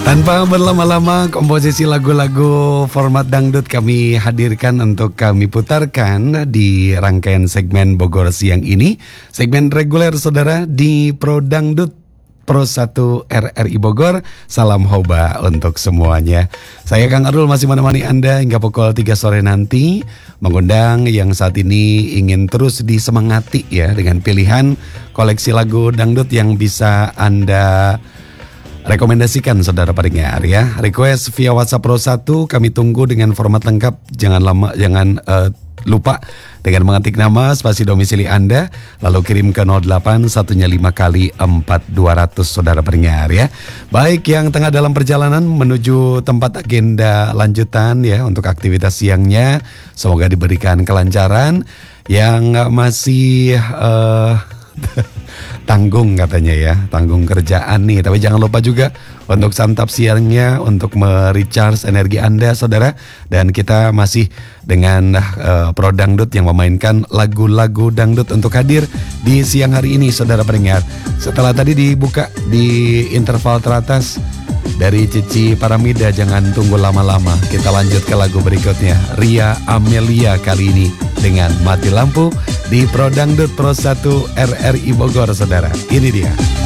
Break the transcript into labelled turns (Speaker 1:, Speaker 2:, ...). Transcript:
Speaker 1: Tanpa berlama-lama, komposisi lagu-lagu format dangdut kami hadirkan untuk kami putarkan di rangkaian segmen Bogor Siang ini. Segmen reguler saudara di Pro Dangdut Pro 1 RRI Bogor. Salam hoba untuk semuanya. Saya Kang Arul masih menemani Anda hingga pukul 3 sore nanti, mengundang yang saat ini ingin terus disemangati ya dengan pilihan koleksi lagu dangdut yang bisa Anda rekomendasikan saudara pendengar ya. Request via WhatsApp Pro 1 kami tunggu dengan format lengkap. Jangan lupa dengan mengetik nama, spasi domisili Anda, lalu kirim ke 08 1 5 kali 4200 saudara pendengar ya. Baik yang tengah dalam perjalanan menuju tempat agenda lanjutan ya untuk aktivitas siangnya, semoga diberikan kelancaran. Yang masih tanggung katanya ya, tanggung kerjaan nih. Tapi jangan lupa juga untuk santap siangnya, untuk merecharge energi Anda saudara. Dan kita masih dengan Pro Dangdut yang memainkan lagu-lagu dangdut untuk hadir di siang hari ini saudara pendengar. Setelah tadi dibuka di interval teratas dari Cici Paramida, jangan tunggu lama-lama. Kita lanjut ke lagu berikutnya, Ria Amelia kali ini dengan Mati Lampu di Pro Dangdut Pro 1 RRI Bogor saudara. Ini dia.